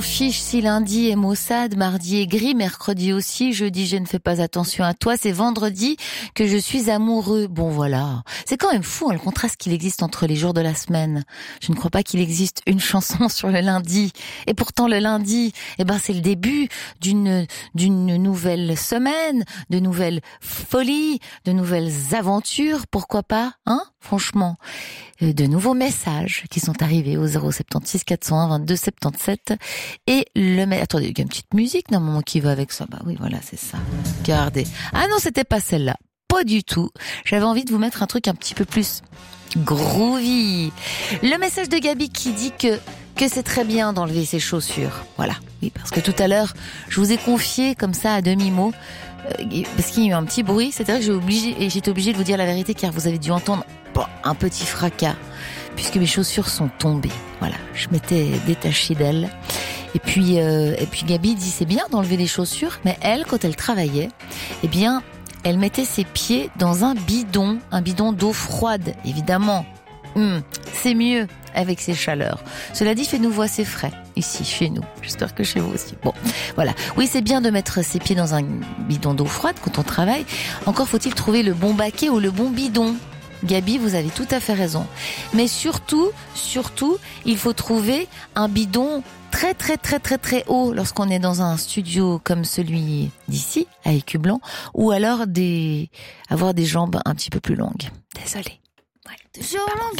Fiche si lundi est maussade, mardi est gris, mercredi aussi, jeudi je ne fais pas attention à toi, c'est vendredi que je suis amoureux. Bon voilà, c'est quand même fou le contraste qu'il existe entre les jours de la semaine. Je ne crois pas qu'il existe une chanson sur le lundi. Et pourtant le lundi, c'est le début d'une nouvelle semaine, de nouvelles folies, de nouvelles aventures, pourquoi pas, hein, franchement. De nouveaux messages qui sont arrivés au 076 401 22 77 et attendez, il y a une petite musique normalement qui va avec ça. Bah oui, voilà, c'est ça. Regardez. Ah non, c'était pas celle-là. Pas du tout. J'avais envie de vous mettre un truc un petit peu plus groovy. Le message de Gabi qui dit que c'est très bien d'enlever ses chaussures. Voilà. Oui, parce que tout à l'heure, je vous ai confié comme ça à demi-mot parce qu'il y a eu un petit bruit, c'est-à-dire que j'étais obligée de vous dire la vérité car vous avez dû entendre un petit fracas puisque mes chaussures sont tombées. Voilà, je m'étais détachée d'elles. Et puis Gabi dit c'est bien d'enlever les chaussures, mais elle, quand elle travaillait, elle mettait ses pieds dans un bidon d'eau froide, évidemment. C'est mieux avec ces chaleurs. Cela dit, chez nous, voit c'est frais, ici, chez nous. J'espère que chez vous aussi. Bon, voilà. Oui, c'est bien de mettre ses pieds dans un bidon d'eau froide quand on travaille. Encore faut-il trouver le bon baquet ou le bon bidon. Gabi, vous avez tout à fait raison. Mais surtout, il faut trouver un bidon très très très très très haut lorsqu'on est dans un studio comme celui d'ici, à Écublanc, ou alors avoir des jambes un petit peu plus longues. Désolée. Ouais.